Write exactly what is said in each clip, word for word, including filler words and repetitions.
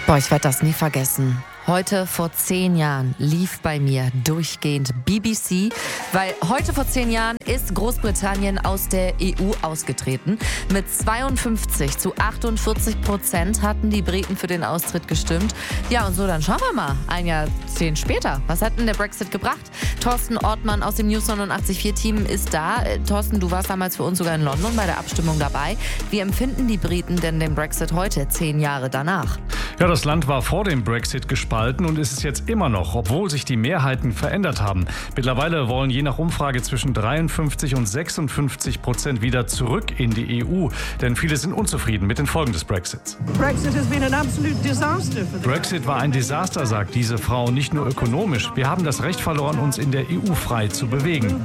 Boah, ich werde das nie vergessen. Heute vor zehn Jahren lief bei mir durchgehend B B C, weil heute vor zehn Jahren ist Großbritannien aus der E U ausgetreten. Mit zweiundfünfzig zu achtundvierzig Prozent hatten die Briten für den Austritt gestimmt. Ja, und so, dann schauen wir mal, ein Jahrzehnt später. Was hat denn der Brexit gebracht? Thorsten Ortmann aus dem News neunundachtzig Komma vier Team ist da. Äh, Thorsten, du warst damals für uns sogar in London bei der Abstimmung dabei. Wie empfinden die Briten denn den Brexit heute, zehn Jahre danach? Ja, das Land war vor dem Brexit gespalten und ist es jetzt immer noch, obwohl sich die Mehrheiten verändert haben. Mittlerweile wollen je nach Umfrage zwischen dreiundfünfzig und sechsundfünfzig Prozent wieder zurück in die E U, denn viele sind unzufrieden mit den Folgen des Brexits. Brexit war ein Desaster, sagt diese Frau, nicht nur ökonomisch. Wir haben das Recht verloren, uns in der E U frei zu bewegen.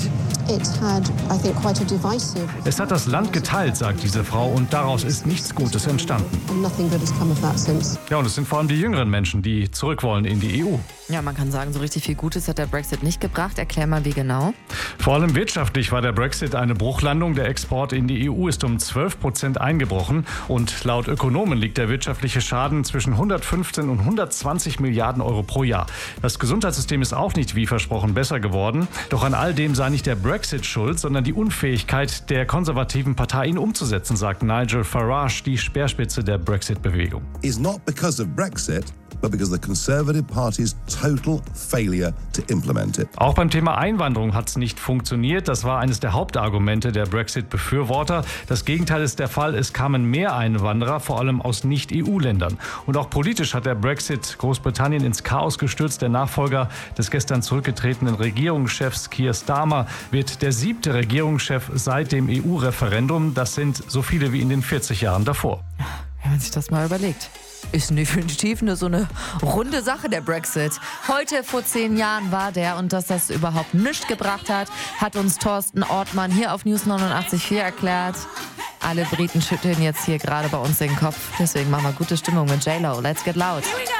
Es hat das Land geteilt, sagt diese Frau, und daraus ist nichts Gutes entstanden. Ja, und es sind vor allem die jüngeren Menschen, die zurück wollen in die E U. Ja, man kann sagen, so richtig viel Gutes hat der Brexit nicht gebracht. Erklär mal, wie genau. Vor allem wirtschaftlich war der Brexit eine Bruchlandung. Der Export in die E U ist um zwölf Prozent eingebrochen. Und laut Ökonomen liegt der wirtschaftliche Schaden zwischen hundertfünfzehn und hundertzwanzig Milliarden Euro pro Jahr. Das Gesundheitssystem ist auch nicht wie versprochen besser geworden. Doch an all dem sei nicht der Brexit schuld, sondern die Unfähigkeit der konservativen Partei, ihn umzusetzen, sagt Nigel Farage, die Speerspitze der Brexit-Bewegung. Is not because of Brexit, but because of the Conservative Party's total failure to implement it. Auch beim Thema Einwanderung hat es nicht funktioniert. Das war eines der Hauptargumente der Brexit-Befürworter. Das Gegenteil ist der Fall. Es kamen mehr Einwanderer, vor allem aus Nicht-E U-Ländern. Und auch politisch hat der Brexit Großbritannien ins Chaos gestürzt. Der Nachfolger des gestern zurückgetretenen Regierungschefs Keir Starmer wird der siebte Regierungschef seit dem E U-Referendum. Das sind so viele wie in den vierzig Jahren davor. Wenn man sich das mal überlegt. Ist definitiv eine so eine runde Sache, der Brexit. Heute vor zehn Jahren war der, und dass das überhaupt nichts gebracht hat, hat uns Thorsten Ortmann hier auf News neunundachtzig Komma vier erklärt. Alle Briten schütteln jetzt hier gerade bei uns den Kopf. Deswegen machen wir gute Stimmung mit J-Lo. Let's get loud.